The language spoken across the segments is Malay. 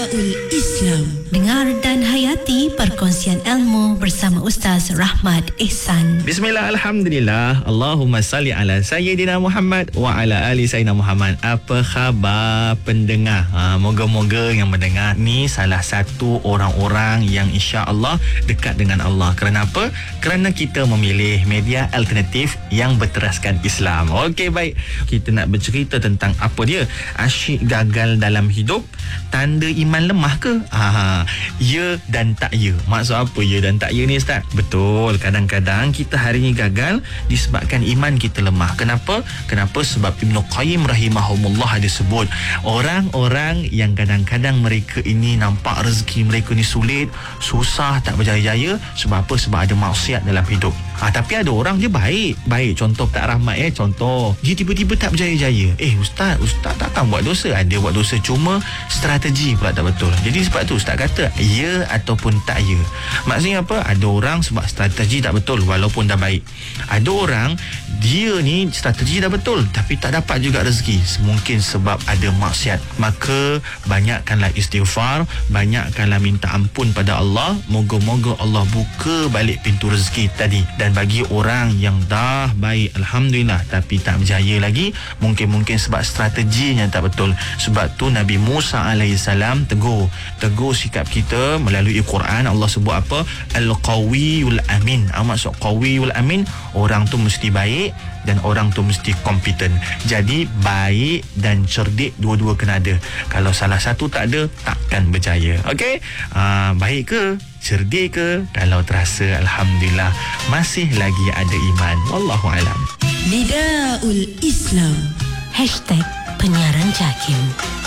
Nidaul Islam. Dengar dan hayati perkongsian ilmu bersama Ustaz Rahmat Ehsan. Bismillah, alhamdulillah. Allahumma salli ala Sayyidina Muhammad wa ala ali Sayyidina Muhammad. Apa khabar pendengar? Moga-moga yang mendengar ni salah satu orang-orang yang insya-Allah dekat dengan Allah. Kerana apa? Kerana kita memilih media alternatif yang berteraskan Islam. Okey, baik. Kita nak bercerita tentang apa dia? Asyik gagal dalam hidup, tanda iman lemah ke? Ya dan tak ya. Maksud apa ya dan tak ya ni, Ustaz? Betul, kadang-kadang kita hari ni gagal disebabkan iman kita lemah. Kenapa? Sebab Ibnu Qayyim rahimahumullah ada sebut, orang-orang yang kadang-kadang mereka ini nampak rezeki mereka ni sulit, susah, tak berjaya-jaya. Sebab apa? Sebab ada maksiat dalam hidup. Tapi ada orang dia baik. Contoh tak Rahmat contoh. Dia tiba-tiba tak berjaya-jaya. Ustaz takkan buat dosa. Dia buat dosa, cuma strategi pula tak betul. Jadi sebab tu Ustaz kata ya ataupun tak ya. Maksudnya apa? Ada orang sebab strategi tak betul walaupun dah baik. Ada orang dia ni strategi dah betul tapi tak dapat juga rezeki. Mungkin sebab ada maksiat. Maka banyakkanlah istighfar, banyakkanlah minta ampun pada Allah. Moga-moga Allah buka balik pintu rezeki tadi. Dan bagi orang yang dah baik, alhamdulillah, tapi tak berjaya lagi, mungkin sebab strateginya tak betul. Sebab tu Nabi Musa alaihissalam tegur sikap kita melalui Quran. Allah sebut apa? Al-Qawiyul Amin. Maksud Qawiyul Amin, orang tu mesti baik dan orang tu mesti kompeten. Jadi baik dan cerdik dua-dua kena ada. Kalau salah satu tak ada, takkan berjaya. Okey? Baik ke? Cerdik ke? Kalau terasa, alhamdulillah, masih lagi ada iman. Wallahualam. Nidaul Islam. #penyiaran JAKIM.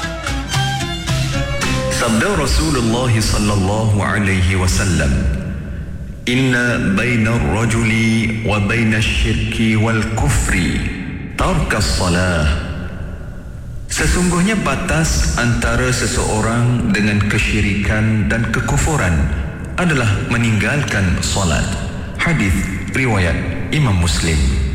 Sabda Rasulullah sallallahu alaihi wasallam, inna baina ar-rajuli wa baina asy-syirki wal kufri tarkas salah. Sesungguhnya batas antara seseorang dengan kesyirikan dan kekufuran adalah meninggalkan solat. Hadis riwayat Imam Muslim.